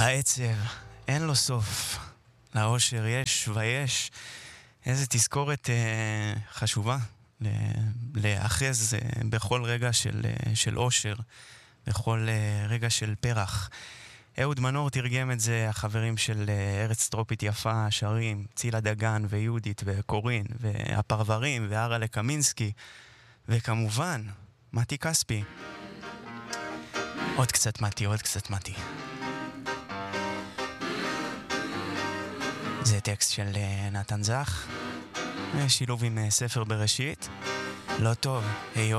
העצב, אין לו סוף. לאושר יש ויש. איזה תזכורת חשובה לאחז בכל רגע של אושר, בכל רגע של פרח. אהוד מנור תרגם את זה, החברים של ארץ טרופית יפה, שרים, צילה דגן ויהודית וקורין והפרברים והרלה קמינסקי, וכמובן מתי כספי. עוד קצת מתי, עוד קצת מתי. זה טקסט של נתן זך, שילוב עם ספר בראשית. לא טוב, היו